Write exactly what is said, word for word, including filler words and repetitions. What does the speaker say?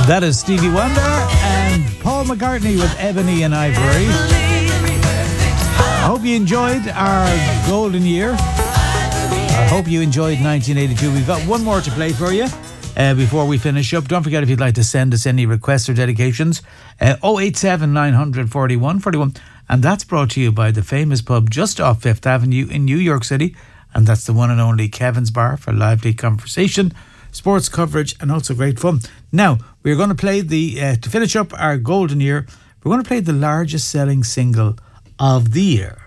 That is Stevie Wonder and Paul McCartney with Ebony and Ivory. I hope you enjoyed our golden year. I hope you enjoyed nineteen eighty-two. We've got one more to play for you uh, before we finish up. Don't forget, if you'd like to send us any requests or dedications, uh, oh eight seven, nine hundred, forty-one forty-one. And that's brought to you by the famous pub just off Fifth Avenue in New York City. And that's the one and only Kevin's Bar for lively conversation, sports coverage, and also great fun. Now, we're going to play the, uh, to finish up our golden year, we're going to play the largest selling single of the year.